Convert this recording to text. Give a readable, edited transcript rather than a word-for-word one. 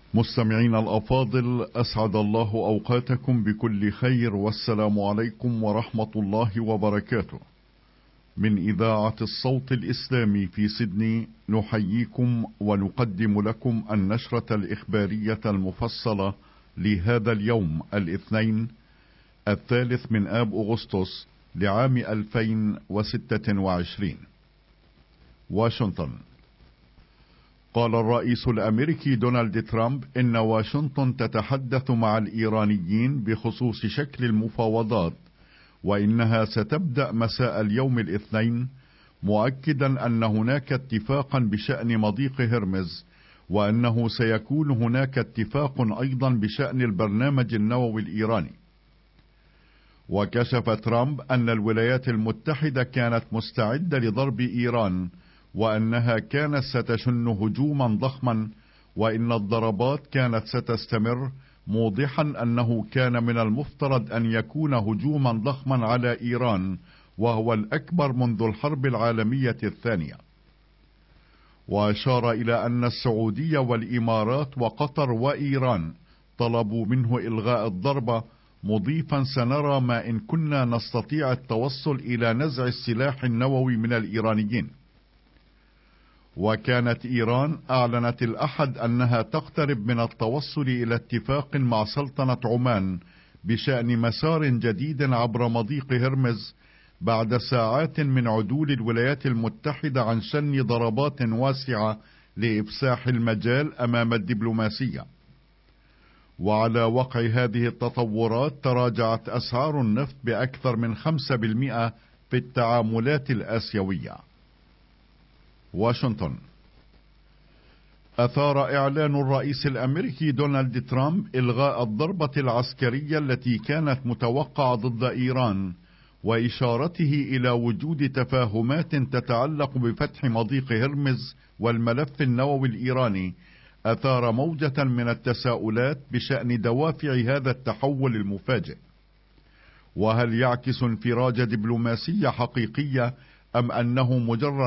مستمعين الأفاضل، أسعد الله أوقاتكم بكل خير، والسلام عليكم ورحمة الله وبركاته. من إذاعة الصوت الإسلامي في سيدني نحييكم ونقدم لكم النشرة الإخبارية المفصلة لهذا اليوم الاثنين 3 من آب أغسطس لعام 2026. واشنطن. قال الرئيس الأمريكي دونالد ترامب إن واشنطن تتحدث مع الإيرانيين بخصوص شكل المفاوضات، وإنها ستبدأ مساء اليوم الاثنين، مؤكدا أن هناك اتفاقا بشأن مضيق هرمز، وأنه سيكون هناك اتفاق أيضا بشأن البرنامج النووي الإيراني. وكشف ترامب أن الولايات المتحدة كانت مستعدة لضرب إيران، وأنها كانت ستشن هجوما ضخما، وإن الضربات كانت ستستمر، موضحا أنه كان من المفترض أن يكون هجوما ضخما على إيران، وهو الأكبر منذ الحرب العالمية الثانية. وأشار إلى أن السعودية والإمارات وقطر وإيران طلبوا منه إلغاء الضربة، مضيفا: سنرى ما إن كنا نستطيع التوصل إلى نزع السلاح النووي من الإيرانيين. وكانت إيران أعلنت الأحد أنها تقترب من التوصل إلى اتفاق مع سلطنة عمان بشأن مسار جديد عبر مضيق هرمز، بعد ساعات من عدول الولايات المتحدة عن شن ضربات واسعة لإفساح المجال أمام الدبلوماسية. وعلى وقع هذه التطورات تراجعت أسعار النفط بأكثر من 5% في التعاملات الآسيوية. واشنطن. أثار إعلان الرئيس الأمريكي دونالد ترامب إلغاء الضربة العسكرية التي كانت متوقعة ضد إيران، وإشارته إلى وجود تفاهمات تتعلق بفتح مضيق هرمز والملف النووي الإيراني، أثار موجة من التساؤلات بشأن دوافع هذا التحول المفاجئ. وهل يعكس انفراجة دبلوماسية حقيقية، أم أنه مجرد